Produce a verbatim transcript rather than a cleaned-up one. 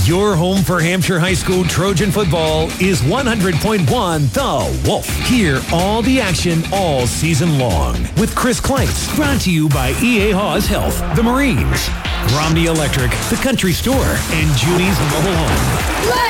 Your home for Hampshire High School Trojan football is one hundred point one The Wolf. Hear all the action all season long with Chris Kleitz. Brought to you by E A Hawes Health, the Marines, Romney Electric, the Country Store, and Judy's Mobile Home.